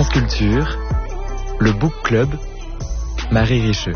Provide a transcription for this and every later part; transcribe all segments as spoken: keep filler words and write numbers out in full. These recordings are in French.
France Culture, le Book Club, Marie Richeux.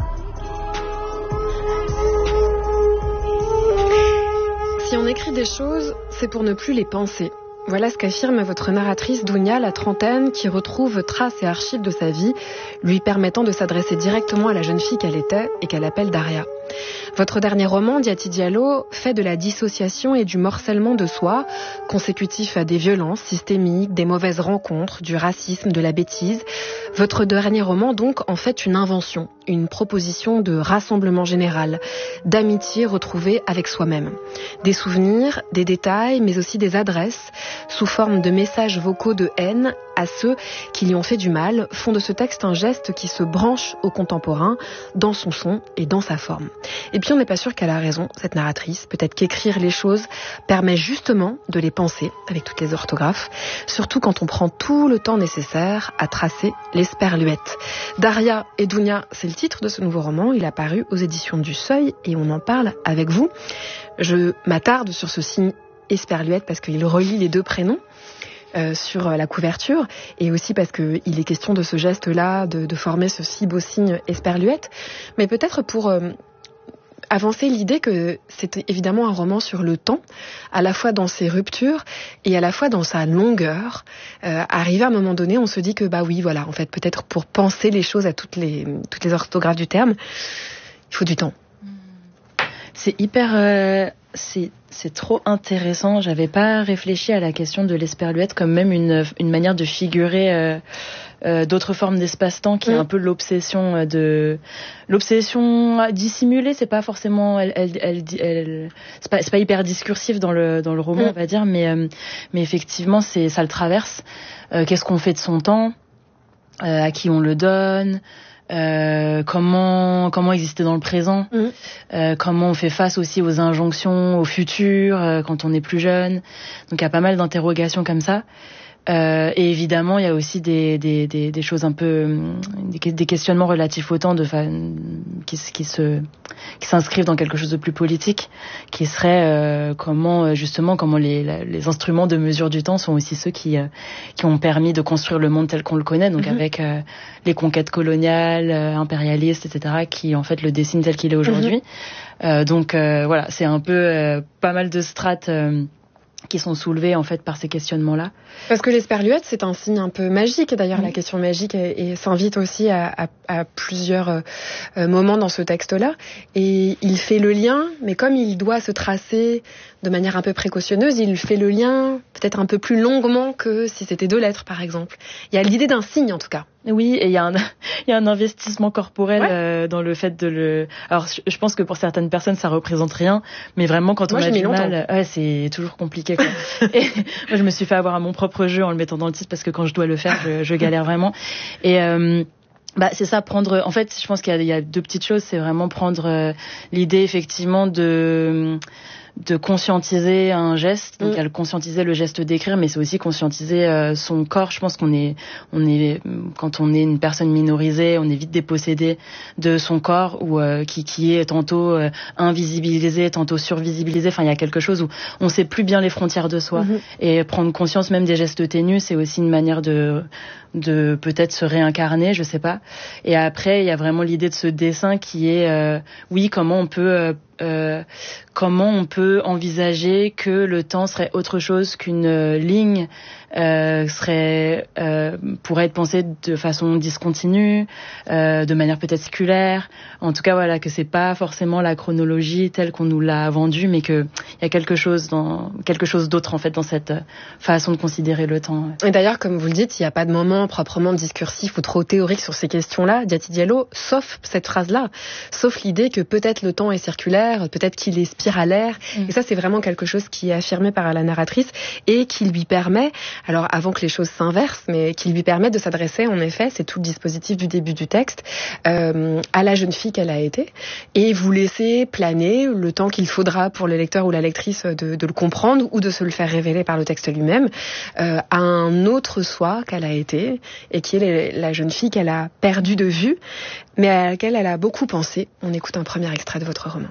Si on écrit des choses, c'est pour ne plus les penser. Voilà ce qu'affirme votre narratrice Dounia, la trentaine, qui retrouve traces et archives de sa vie, lui permettant de s'adresser directement à la jeune fille qu'elle était et qu'elle appelle Daria. Votre dernier roman, Diati Diallo, fait de la dissociation et du morcellement de soi, consécutif à des violences systémiques, des mauvaises rencontres, du racisme, de la bêtise. Votre dernier roman, donc, en fait une invention, une proposition de rassemblement général, d'amitié retrouvée avec soi-même. Des souvenirs, des détails, mais aussi des adresses, sous forme de messages vocaux de haine à ceux qui lui ont fait du mal, font de ce texte un geste qui se branche au contemporain, dans son son et dans sa forme. Et puis on n'est pas sûr qu'elle a raison, cette narratrice. Peut-être qu'écrire les choses permet justement de les penser, avec toutes les orthographes, surtout quand on prend tout le temps nécessaire à tracer l'esperluette. Daria et Dounia, c'est le titre de ce nouveau roman. Il a paru aux éditions du Seuil et on en parle avec vous. Je m'attarde sur ce signe esperluette parce qu'il relie les deux prénoms. Euh, sur la couverture, et aussi parce qu'il est question de ce geste-là, de, de former ce si beau signe esperluette, mais peut-être pour euh, avancer l'idée que c'est évidemment un roman sur le temps, à la fois dans ses ruptures et à la fois dans sa longueur. Euh, arrivé à un moment donné, on se dit que bah oui, voilà, en fait, peut-être pour penser les choses à toutes les, toutes les orthographes du terme, il faut du temps. C'est hyper... Euh, c'est, c'est trop intéressant. J'avais pas réfléchi à la question de l'esperluette comme même une, une manière de figurer euh, euh, d'autres formes d'espace-temps qui mmh. est un peu l'obsession de... L'obsession dissimulée, c'est pas forcément... Elle, elle, elle, elle, c'est, pas, c'est pas hyper discursif dans le, dans le roman, mmh. on va dire, mais, euh, mais effectivement, c'est, ça le traverse. Euh, qu'est-ce qu'on fait de son temps ? euh, À qui on le donne ? Euh, comment comment exister dans le présent, mmh. euh, comment on fait face aussi aux injonctions au futur euh, quand on est plus jeune. Donc il y a pas mal d'interrogations comme ça. Euh, et évidemment, il y a aussi des des des, des choses un peu des, des questionnements relatifs au temps de qui qui se qui s'inscrivent dans quelque chose de plus politique, qui serait euh, comment justement comment les les instruments de mesure du temps sont aussi ceux qui euh, qui ont permis de construire le monde tel qu'on le connaît, donc mm-hmm. avec euh, les conquêtes coloniales, euh, impérialistes, et cetera, qui en fait le dessinent tel qu'il est aujourd'hui. Mm-hmm. Euh, donc euh, voilà, c'est un peu euh, pas mal de strates. Euh, qui sont soulevés en fait par ces questionnements-là. Parce que l'esperluette, c'est un signe un peu magique. D'ailleurs, mmh. la question magique et, et s'invite aussi à, à, à plusieurs euh, moments dans ce texte-là. Et il fait le lien, mais comme il doit se tracer de manière un peu précautionneuse, il fait le lien peut-être un peu plus longuement que si c'était deux lettres, par exemple. Il y a l'idée d'un signe, en tout cas. Oui, et il y a un, il y a un investissement corporel ouais. euh, dans le fait de le... Alors, je pense que pour certaines personnes, ça représente rien, mais vraiment, quand moi, on a du longtemps. mal... Ouais, c'est toujours compliqué, quoi. Et moi, je me suis fait avoir à mon propre jeu en le mettant dans le titre, parce que quand je dois le faire, je, je galère vraiment. Et... Euh, Bah c'est ça, prendre. En fait, je pense qu'il y a, il y a deux petites choses. C'est vraiment prendre euh, l'idée effectivement de de conscientiser un geste. Donc, mmh. il y a le conscientiser le geste d'écrire, mais c'est aussi conscientiser euh, son corps. Je pense qu'on est, on est, quand on est une personne minorisée, on est vite dépossédé de son corps, ou euh, qui qui est tantôt euh, invisibilisé, tantôt survisibilisé. Enfin, il y a quelque chose où on sait plus bien les frontières de soi. Mmh. Et prendre conscience même des gestes ténus, c'est aussi une manière de de peut-être se réincarner, je sais pas. Et après, il y a vraiment l'idée de ce dessin qui est, euh, oui, comment on peut, euh, euh, comment on peut envisager que le temps serait autre chose qu'une euh, ligne, euh, serait euh, pourrait être pensé de façon discontinue, euh, de manière peut-être circulaire. En tout cas, voilà, que c'est pas forcément la chronologie telle qu'on nous l'a vendue, mais que il y a quelque chose dans quelque chose d'autre en fait dans cette façon de considérer le temps. Et d'ailleurs, comme vous le dites, il n'y a pas de moment proprement discursif ou trop théorique sur ces questions-là, Diati Diallo, sauf cette phrase-là, sauf l'idée que peut-être le temps est circulaire, peut-être qu'il est spiralaire, mmh. et ça c'est vraiment quelque chose qui est affirmé par la narratrice et qui lui permet, alors avant que les choses s'inversent, mais qui lui permet de s'adresser, en effet, c'est tout le dispositif du début du texte, euh, à la jeune fille qu'elle a été, et vous laisser planer le temps qu'il faudra pour le lecteur ou la lectrice de, de le comprendre ou de se le faire révéler par le texte lui-même, euh, à un autre soi qu'elle a été, et qui est la jeune fille qu'elle a perdue de vue, mais à laquelle elle a beaucoup pensé. On écoute un premier extrait de votre roman.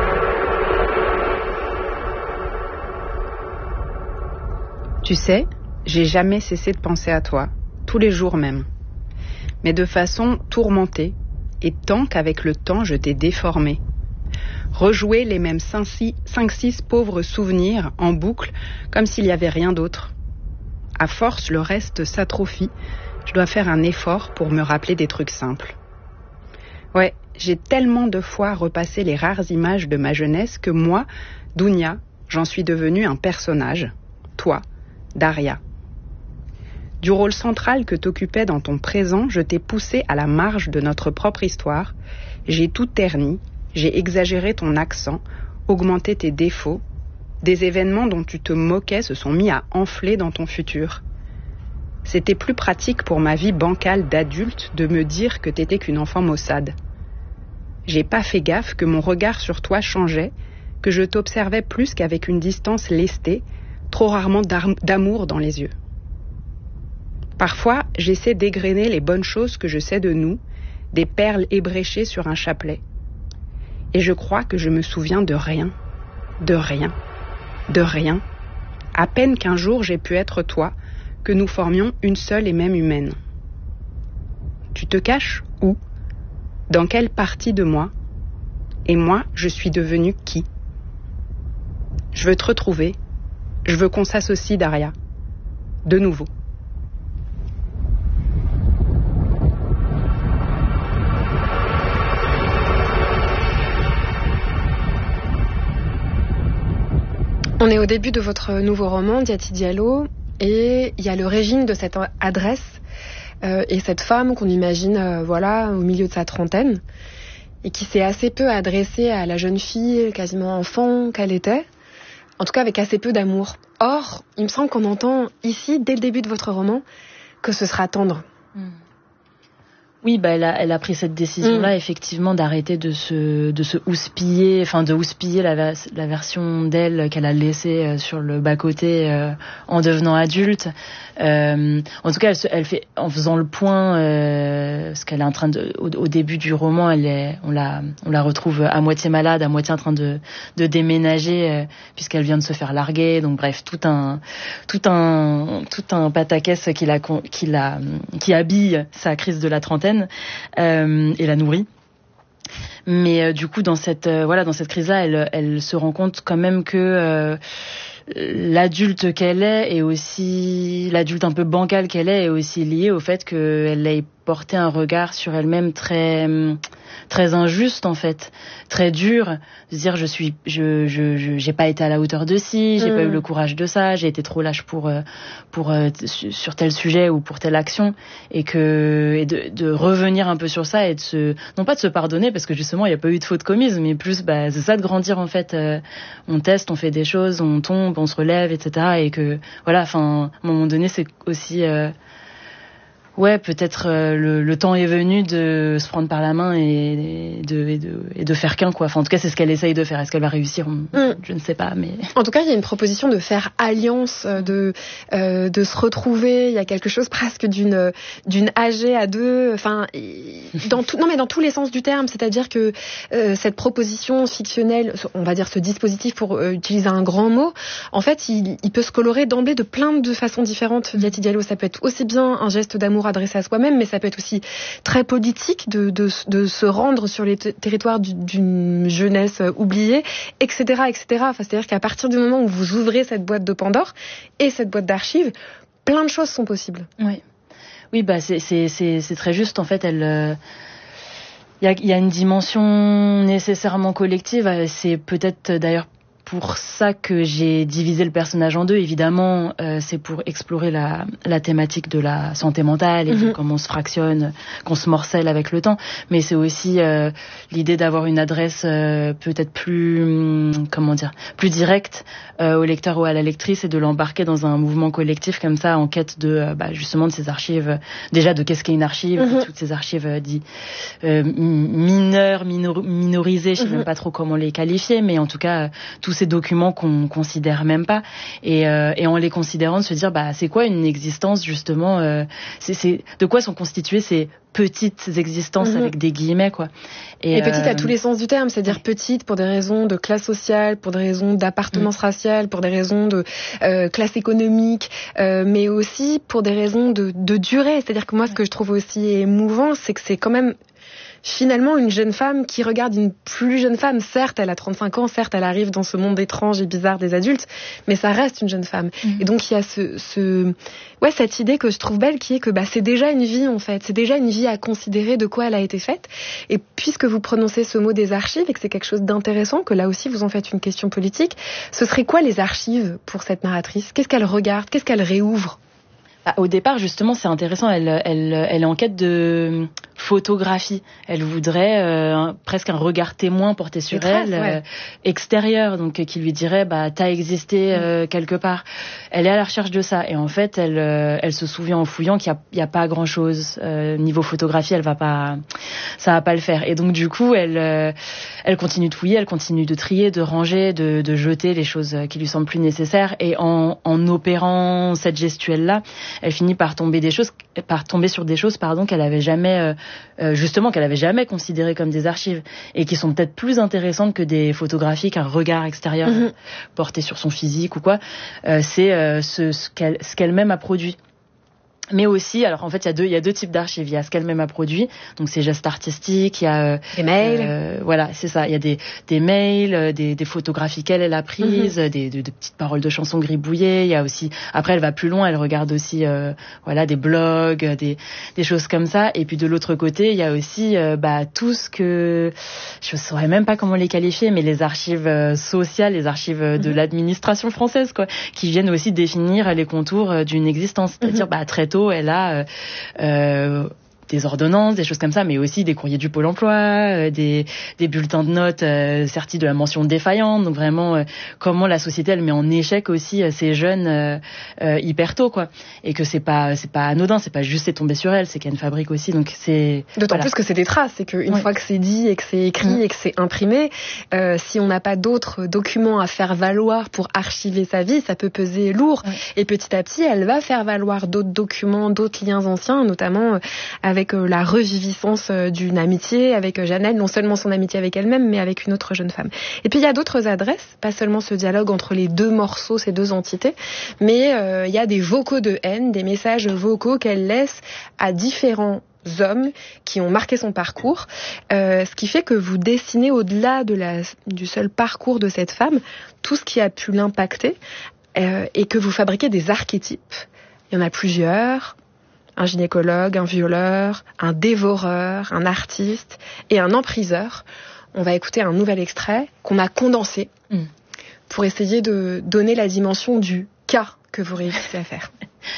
Tu sais, J'ai jamais cessé de penser à toi, tous les jours même, mais de façon tourmentée, et tant qu'avec le temps je t'ai déformé. Rejouer les mêmes cinq six pauvres souvenirs en boucle, comme s'il n'y avait rien d'autre. À force, le reste s'atrophie. Je dois faire un effort pour me rappeler des trucs simples. Ouais, j'ai tellement de fois repassé les rares images de ma jeunesse que moi, Dounia, j'en suis devenue un personnage. Toi, Daria. Du rôle central que t'occupais dans ton présent, je t'ai poussé à la marge de notre propre histoire. J'ai tout terni, j'ai exagéré ton accent, augmenté tes défauts. Des événements dont tu te moquais se sont mis à enfler dans ton futur. C'était plus pratique pour ma vie bancale d'adulte de me dire que t'étais qu'une enfant maussade. J'ai pas fait gaffe que mon regard sur toi changeait, que je t'observais plus qu'avec une distance lestée, trop rarement d'amour dans les yeux. Parfois, j'essaie d'égrener les bonnes choses que je sais de nous, des perles ébréchées sur un chapelet. Et je crois que je me souviens de rien, de rien, de rien. À peine qu'un jour j'ai pu être toi, que nous formions une seule et même humaine. Tu te caches où? Dans quelle partie de moi? Et moi, je suis devenue qui? Je veux te retrouver. Je veux qu'on s'associe, Daria. De nouveau. On est au début de votre nouveau roman, Diati Diallo, et il y a le régime de cette adresse euh, et cette femme qu'on imagine euh, voilà, au milieu de sa trentaine et qui s'est assez peu adressée à la jeune fille, quasiment enfant qu'elle était, en tout cas avec assez peu d'amour. Or, il me semble qu'on entend ici, dès le début de votre roman, que ce sera tendre. Mmh. Oui, bah elle a, elle a pris cette décision-là, mmh. effectivement, d'arrêter de se, de se houspiller, enfin de houspiller la, vers, la version d'elle qu'elle a laissée sur le bas-côté euh, en devenant adulte. Euh, en tout cas, elle, se, elle fait, en faisant le point, euh, ce qu'elle est en train de, au, au début du roman, elle est, on la, on la retrouve à moitié malade, à moitié en train de, de déménager, euh, puisqu'elle vient de se faire larguer. Donc bref, tout un, tout un, tout un pataquès qui la, qui la, qui habille sa crise de la trentaine. Euh, et la nourrit. Mais euh, du coup, dans cette euh, voilà, dans cette crise-là, elle, elle se rend compte quand même que euh, l'adulte qu'elle est, et aussi l'adulte un peu bancale qu'elle est, est aussi liée au fait qu'elle ait porté un regard sur elle-même très très injuste en fait, très dur, de se dire je suis je je je j'ai pas été à la hauteur de ci, j'ai mmh. pas eu le courage de ça, j'ai été trop lâche pour pour sur tel sujet ou pour telle action, et que et de de revenir un peu sur ça et de se non pas de se pardonner parce que justement il y a pas eu de faute commise, mais plus bah c'est ça, de grandir en fait. Euh, on teste, on fait des choses, on tombe, on se relève, et cetera. Et que voilà, enfin à un moment donné c'est aussi euh, ouais, peut-être euh, le, le temps est venu de se prendre par la main et de, et de, et de faire qu'un, quoi. Enfin, en tout cas, c'est ce qu'elle essaye de faire. Est-ce qu'elle va réussir? mm. Je ne sais pas, mais... En tout cas, il y a une proposition de faire alliance, de, euh, de se retrouver. Il y a quelque chose presque d'une, d'une A G à deux. Enfin, dans tout, non, mais dans tous les sens du terme. C'est-à-dire que euh, cette proposition fictionnelle, on va dire ce dispositif pour euh, utiliser un grand mot, en fait, il, il peut se colorer d'emblée de plein de façons différentes. Diati Diallo, ça peut être aussi bien un geste d'amour adressé à soi-même, mais ça peut être aussi très politique de, de, de se rendre sur les t- territoires du, d'une jeunesse oubliée, et cetera, et cetera. Enfin, c'est-à-dire qu'à partir du moment où vous ouvrez cette boîte de Pandore et cette boîte d'archives, plein de choses sont possibles. Oui, oui, bah c'est c'est c'est, c'est très juste. En fait, elle. Euh... Il y a, il y a une dimension nécessairement collective. C'est peut-être d'ailleurs pour ça que j'ai divisé le personnage en deux. Évidemment, euh, c'est pour explorer la, la thématique de la santé mentale et mm-hmm. de comment on se fractionne, qu'on se morcelle avec le temps. Mais c'est aussi euh, l'idée d'avoir une adresse euh, peut-être plus, hum, comment dire, plus directe euh, au lecteur ou à la lectrice, et de l'embarquer dans un mouvement collectif comme ça, en quête de euh, bah, justement de ces archives. Déjà, de qu'est-ce qu'est une archive, mm-hmm. de toutes ces archives euh, dites euh, mineures, minor, minorisées. Je sais mm-hmm. même pas trop comment les qualifier, mais en tout cas, euh, tous ces documents qu'on considère même pas, et, euh, et en les considérant de se dire bah c'est quoi une existence justement, euh, c'est, c'est de quoi sont constituées ces petites existences mmh. avec des guillemets quoi. Et, et petite euh... à tous les sens du terme, c'est-à-dire petite pour des raisons de classe sociale, pour des raisons d'appartenance mmh. raciale, pour des raisons de euh, classe économique, euh, mais aussi pour des raisons de, de durée. C'est-à-dire que moi, ce que je trouve aussi émouvant, c'est que c'est quand même finalement une jeune femme qui regarde une plus jeune femme. Certes, elle a trente-cinq ans, certes, elle arrive dans ce monde étrange et bizarre des adultes, mais ça reste une jeune femme. Mmh. Et donc, il y a ce, ce, ouais, cette idée que je trouve belle qui est que bah, c'est déjà une vie, en fait. C'est déjà une vie à considérer de quoi elle a été faite. Et puisque vous prononcez ce mot des archives et que c'est quelque chose d'intéressant, que là aussi vous en faites une question politique, ce serait quoi les archives pour cette narratrice ? Qu'est-ce qu'elle regarde ? Qu'est-ce qu'elle réouvre ? Bah, au départ, justement, c'est intéressant. Elle, elle, elle est en quête de photographie. Elle voudrait euh, presque un regard témoin porté sur traces, elle, ouais. euh, extérieur, donc qui lui dirait bah t'as existé euh, mmh. quelque part. Elle est à la recherche de ça, et en fait, elle, euh, elle se souvient en fouillant qu'il y a, il y a pas grand-chose euh, niveau photographie. Elle va pas, ça va pas le faire. Et donc du coup, elle, euh, elle continue de fouiller, elle continue de trier, de ranger, de, de jeter les choses qui lui semblent plus nécessaires. Et en, en opérant cette gestuelle-là, elle finit par tomber des choses, par tomber sur des choses, pardon, qu'elle avait jamais, euh, euh, justement, qu'elle avait jamais considérées comme des archives et qui sont peut-être plus intéressantes que des photographies, qu'un regard extérieur mmh. euh, porté sur son physique ou quoi. Euh, c'est euh, ce, ce, qu'elle, ce qu'elle-même a produit. Mais aussi, alors en fait, il y a deux, il y a deux types d'archives. Il y a ce qu'elle-même a produit, donc ces gestes artistiques. Il y a euh, des mails. Euh, voilà, c'est ça. Il y a des des mails, des des photographies qu'elle elle a prises, mm-hmm. des de, de petites paroles de chansons gribouillées. Il y a aussi, après, elle va plus loin. Elle regarde aussi, euh, voilà, des blogs, des des choses comme ça. Et puis de l'autre côté, il y a aussi, euh, bah, tout ce que je saurais même pas comment les qualifier, mais les archives euh, sociales, les archives euh, de mm-hmm. l'administration française, quoi, qui viennent aussi définir les contours euh, d'une existence. C'est-à-dire, mm-hmm. bah, très tôt, elle a euh, euh, des ordonnances, des choses comme ça, mais aussi des courriers du Pôle emploi, euh, des, des bulletins de notes euh, sertis de la mention défaillante. Donc vraiment, euh, comment la société elle met en échec aussi euh, ces jeunes euh, euh, hyper tôt, quoi. Et que c'est pas c'est pas anodin, c'est pas juste c'est tombé sur elle, c'est qu'il y a une fabrique aussi. Donc c'est d'autant voilà. plus que c'est des traces, c'est qu'une ouais. fois que c'est dit et que c'est écrit mmh. et que c'est imprimé, euh, si on n'a pas d'autres documents à faire valoir pour archiver sa vie, ça peut peser lourd. Ouais. Et petit à petit, elle va faire valoir d'autres documents, d'autres liens anciens, notamment euh, avec avec euh, la reviviscence euh, d'une amitié avec euh, Jeannette, non seulement son amitié avec elle-même, mais avec une autre jeune femme. Et puis il y a d'autres adresses, pas seulement ce dialogue entre les deux morceaux, ces deux entités, mais euh, il y a des vocaux de haine, des messages vocaux qu'elle laisse à différents hommes qui ont marqué son parcours, euh, ce qui fait que vous dessinez au-delà de la, du seul parcours de cette femme, tout ce qui a pu l'impacter, euh, et que vous fabriquez des archétypes. Il y en a plusieurs. Un gynécologue, un violeur, un dévoreur, un artiste et un empriseur. On va écouter un nouvel extrait qu'on a condensé mmh. pour essayer de donner la dimension du cas que vous réussissez à faire.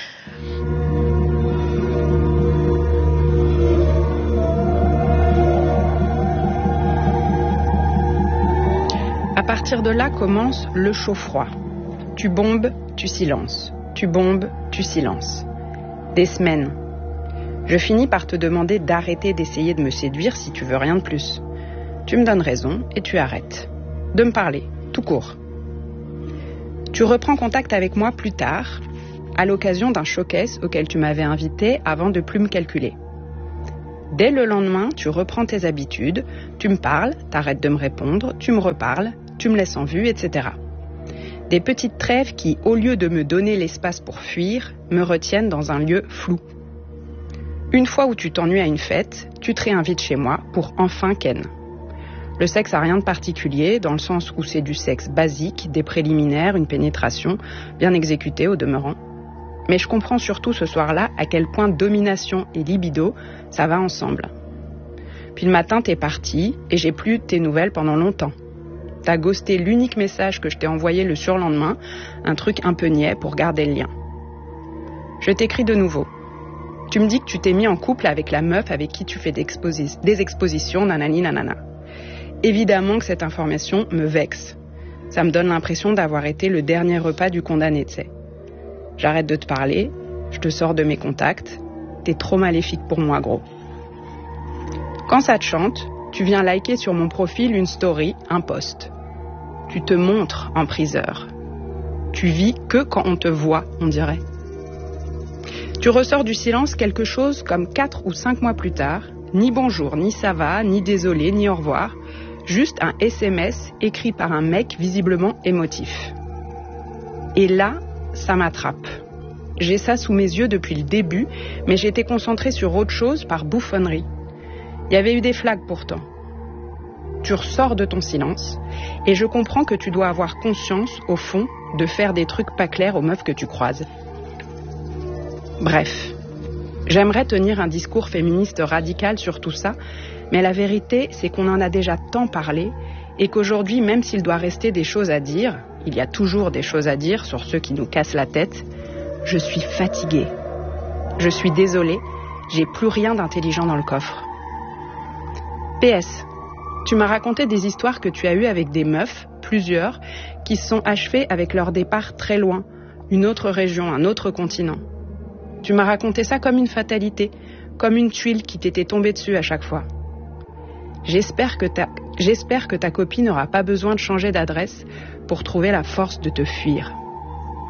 À partir de là commence le chaud-froid. Tu bombes, tu silences. Tu bombes, tu silences. Des semaines. Je finis par te demander d'arrêter d'essayer de me séduire si tu veux rien de plus. Tu me donnes raison et tu arrêtes. De me parler, tout court. Tu reprends contact avec moi plus tard, à l'occasion d'un showcase auquel tu m'avais invité avant de plus me calculer. Dès le lendemain, tu reprends tes habitudes, tu me parles, t'arrêtes de me répondre, tu me reparles, tu me laisses en vue, et cetera. Des petites trêves qui, au lieu de me donner l'espace pour fuir, me retiennent dans un lieu flou. Une fois où tu t'ennuies à une fête, tu te réinvites chez moi pour enfin ken. Le sexe a rien de particulier, dans le sens où c'est du sexe basique, des préliminaires, une pénétration, bien exécutée au demeurant. Mais je comprends surtout ce soir-là à quel point domination et libido, ça va ensemble. Puis le matin, t'es parti, et j'ai plus tes nouvelles pendant longtemps. T'as ghosté l'unique message que je t'ai envoyé le surlendemain, un truc un peu niais pour garder le lien. Je t'écris de nouveau. Tu me dis que tu t'es mis en couple avec la meuf avec qui tu fais des, exposi- des expositions, nanani nanana. Évidemment que cette information me vexe. Ça me donne l'impression d'avoir été le dernier repas du condamné, tu sais. J'arrête de te parler, je te sors de mes contacts, t'es trop maléfique pour moi, gros. Quand ça te chante, tu viens liker sur mon profil une story, un post. Tu te montres en priseur. Tu vis que quand on te voit, on dirait. Tu ressors du silence quelque chose comme quatre ou cinq mois plus tard. Ni bonjour, ni ça va, ni désolé, ni au revoir. Juste un S M S écrit par un mec visiblement émotif. Et là, ça m'attrape. J'ai ça sous mes yeux depuis le début, mais j'étais concentrée sur autre chose par bouffonnerie. Il y avait eu des flags pourtant. Tu ressors de ton silence et je comprends que tu dois avoir conscience, au fond, de faire des trucs pas clairs aux meufs que tu croises. Bref, j'aimerais tenir un discours féministe radical sur tout ça, mais la vérité, c'est qu'on en a déjà tant parlé et qu'aujourd'hui, même s'il doit rester des choses à dire, il y a toujours des choses à dire sur ceux qui nous cassent la tête, je suis fatiguée. Je suis désolée, j'ai plus rien d'intelligent dans le coffre. P S. Tu m'as raconté des histoires que tu as eues avec des meufs, plusieurs, qui se sont achevées avec leur départ très loin, une autre région, un autre continent. Tu m'as raconté ça comme une fatalité, comme une tuile qui t'était tombée dessus à chaque fois. J'espère que ta, j'espère que ta copine n'aura pas besoin de changer d'adresse pour trouver la force de te fuir.